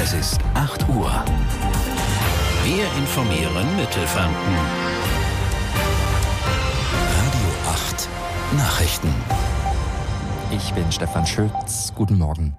Es ist 8 Uhr. Wir informieren Mittelfranken. Radio 8 Nachrichten. Ich bin Stefan Schütz. Guten Morgen.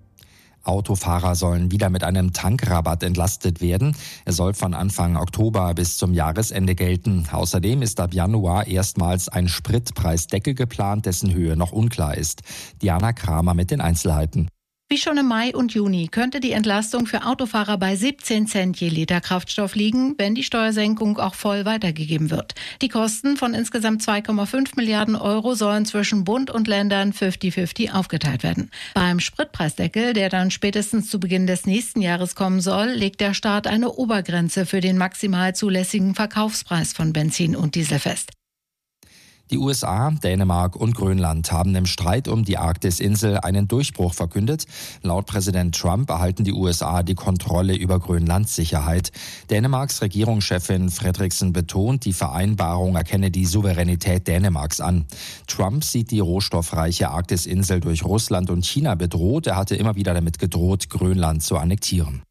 Autofahrer sollen wieder mit einem Tankrabatt entlastet werden. Er soll von Anfang Oktober bis zum Jahresende gelten. Außerdem ist ab Januar erstmals ein Spritpreisdeckel geplant, dessen Höhe noch unklar ist. Diana Kramer mit den Einzelheiten. Wie schon im Mai und Juni könnte die Entlastung für Autofahrer bei 17 Cent je Liter Kraftstoff liegen, wenn die Steuersenkung auch voll weitergegeben wird. Die Kosten von insgesamt 2,5 Milliarden Euro sollen zwischen Bund und Ländern 50-50 aufgeteilt werden. Beim Spritpreisdeckel, der dann spätestens zu Beginn des nächsten Jahres kommen soll, legt der Staat eine Obergrenze für den maximal zulässigen Verkaufspreis von Benzin und Diesel fest. Die USA, Dänemark und Grönland haben im Streit um die Arktisinsel einen Durchbruch verkündet. Laut Präsident Trump erhalten die USA die Kontrolle über Grönlands Sicherheit. Dänemarks Regierungschefin Frederiksen betont, die Vereinbarung erkenne die Souveränität Dänemarks an. Trump sieht die rohstoffreiche Arktisinsel durch Russland und China bedroht. Er hatte immer wieder damit gedroht, Grönland zu annektieren.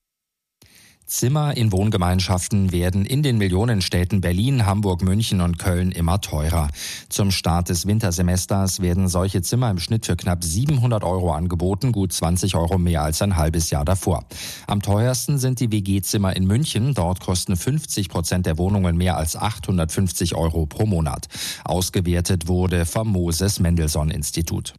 Zimmer in Wohngemeinschaften werden in den Millionenstädten Berlin, Hamburg, München und Köln immer teurer. Zum Start des Wintersemesters werden solche Zimmer im Schnitt für knapp 700 Euro angeboten, gut 20 Euro mehr als ein halbes Jahr davor. Am teuersten sind die WG-Zimmer in München. Dort kosten 50% der Wohnungen mehr als 850 Euro pro Monat. Ausgewertet wurde vom Moses-Mendelssohn-Institut.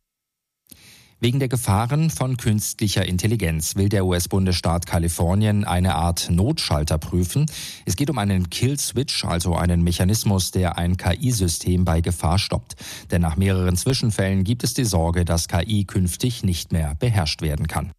Wegen der Gefahren von künstlicher Intelligenz will der US-Bundesstaat Kalifornien eine Art Notschalter prüfen. Es geht um einen Kill-Switch, also einen Mechanismus, der ein KI-System bei Gefahr stoppt. Denn nach mehreren Zwischenfällen gibt es die Sorge, dass KI künftig nicht mehr beherrscht werden kann.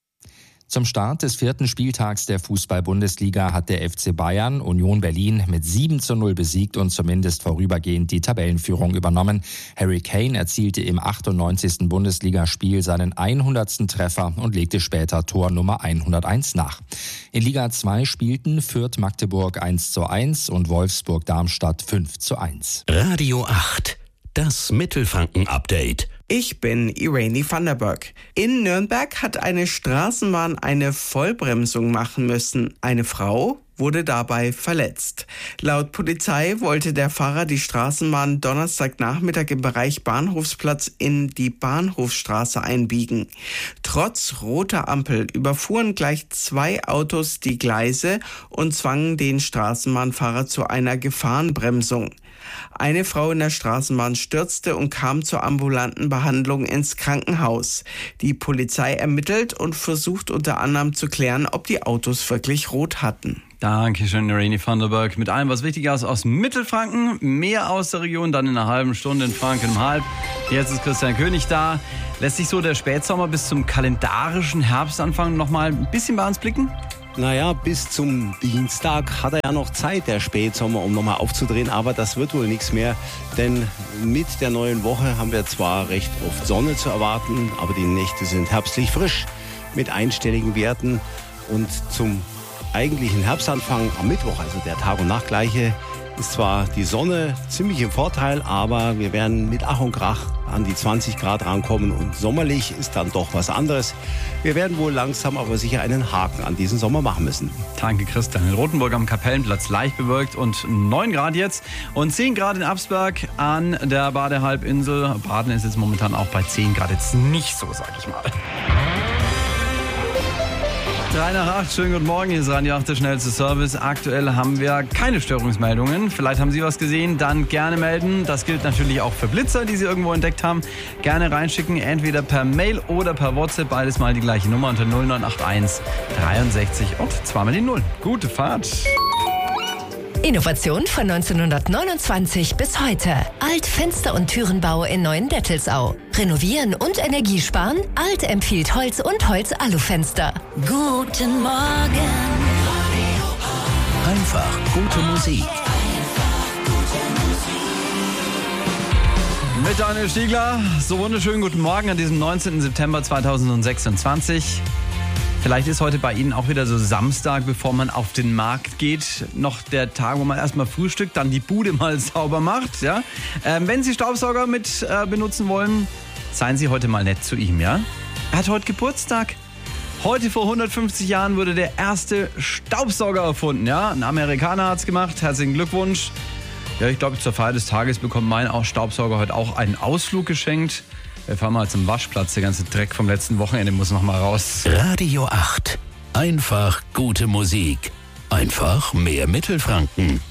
Zum Start des 4. Spieltags der Fußball-Bundesliga hat der FC Bayern Union Berlin mit 7:0 besiegt und zumindest vorübergehend die Tabellenführung übernommen. Harry Kane erzielte im 98. Bundesligaspiel seinen 100. Treffer und legte später Tor Nummer 101 nach. In Liga 2 spielten Fürth Magdeburg 1:1 und Wolfsburg Darmstadt 5:1. Radio 8, das Mittelfranken-Update. Ich bin Irene Vanderberg. In Nürnberg hat eine Straßenbahn eine Vollbremsung machen müssen. Eine Frau wurde dabei verletzt. Laut Polizei wollte der Fahrer die Straßenbahn Donnerstagnachmittag im Bereich Bahnhofsplatz in die Bahnhofstraße einbiegen. Trotz roter Ampel überfuhren gleich 2 Autos die Gleise und zwangen den Straßenbahnfahrer zu einer Gefahrenbremsung. Eine Frau in der Straßenbahn stürzte und kam zur ambulanten Behandlung ins Krankenhaus. Die Polizei ermittelt und versucht unter anderem zu klären, ob die Autos wirklich rot hatten. Dankeschön, Irene Vanderberg. Mit allem, was wichtig ist aus Mittelfranken, mehr aus der Region, dann in einer halben Stunde in Franken um halb. Jetzt ist Christian König da. Lässt sich so der Spätsommer bis zum kalendarischen Herbstanfang noch mal ein bisschen bei uns blicken? Naja, bis zum Dienstag hat er ja noch Zeit, der Spätsommer, um nochmal aufzudrehen. Aber das wird wohl nichts mehr, denn mit der neuen Woche haben wir zwar recht oft Sonne zu erwarten, aber die Nächte sind herbstlich frisch mit einstelligen Werten. Und zum eigentlichen Herbstanfang am Mittwoch, also der Tag- und Nachtgleiche, ist zwar die Sonne ziemlich im Vorteil, aber wir werden mit Ach und Krach an die 20 Grad rankommen und sommerlich ist dann doch was anderes. Wir werden wohl langsam aber sicher einen Haken an diesen Sommer machen müssen. Danke, Christian. In Rothenburg am Kapellenplatz leicht bewölkt und 9 Grad jetzt und 10 Grad in Absberg an der Badehalbinsel. Baden ist jetzt momentan auch bei 10 Grad. Jetzt nicht so, sag ich mal. 3 nach 8, schönen guten Morgen, hier ist Radio 8, der schnellste Service. Aktuell haben wir keine Störungsmeldungen. Vielleicht haben Sie was gesehen, dann gerne melden. Das gilt natürlich auch für Blitzer, die Sie irgendwo entdeckt haben. Gerne reinschicken, entweder per Mail oder per WhatsApp. Beides mal die gleiche Nummer unter 0981 63 und zweimal die 0. Gute Fahrt. Innovation von 1929 bis heute. Alt Fenster- und Türenbau in Neuendettelsau. Renovieren und Energiesparen? Alt empfiehlt Holz und Holz-Alufenster. Guten Morgen. Einfach gute Musik. Mit Daniel Stiegler. So wunderschönen guten Morgen an diesem 19. September 2026. Vielleicht ist heute bei Ihnen auch wieder so Samstag, bevor man auf den Markt geht, noch der Tag, wo man erstmal frühstückt, dann die Bude mal sauber macht. Ja? Wenn Sie Staubsauger mit benutzen wollen, seien Sie heute mal nett zu ihm. Ja? Er hat heute Geburtstag. Heute vor 150 Jahren wurde der erste Staubsauger erfunden. Ja, ein Amerikaner hat es gemacht. Herzlichen Glückwunsch. Ja, ich glaube, zur Feier des Tages bekommt mein Staubsauger heute auch einen Ausflug geschenkt. Wir fahren mal zum Waschplatz. Der ganze Dreck vom letzten Wochenende muss noch mal raus. Radio 8. Einfach gute Musik. Einfach mehr Mittelfranken.